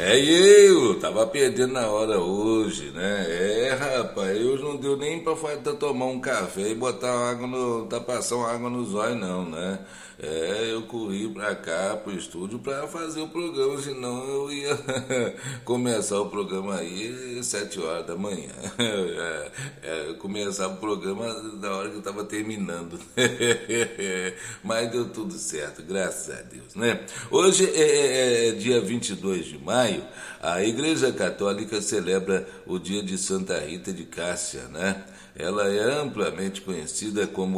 E eu tava perdendo na hora hoje, né? Rapaz, hoje não deu nem pra tomar um café e botar água no, passar uma água no zóio não, né? Eu corri pra cá, pro estúdio, pra fazer o programa, senão eu ia começar o programa aí 7 horas da manhã. Eu começava o programa na hora que eu tava terminando. Mas deu tudo certo, graças a Deus, né? Hoje é dia 22 de maio, a Igreja Católica celebra o dia de Santa Rita de Cássia, né? Ela é amplamente conhecida como